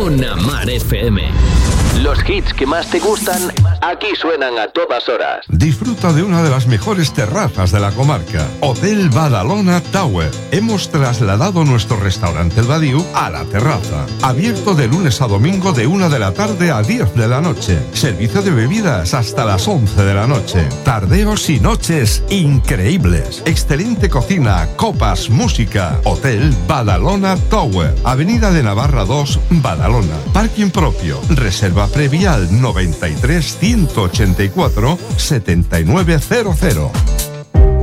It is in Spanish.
Zona Mar FM. Los hits que más te gustan, aquí suenan a todas horas. Disfruta de una de las mejores terrazas de la comarca, Hotel Badalona Tower. Hemos trasladado nuestro restaurante El Badiou a la terraza. Abierto de lunes a domingo de 1 de la tarde a 10 de la noche. Servicio de bebidas hasta las 11 de la noche. Tardeos y noches increíbles. Excelente cocina, copas, música. Hotel Badalona Tower. Avenida de Navarra 2, Badalona. Parking propio. Reserva previa al 93 184 7900.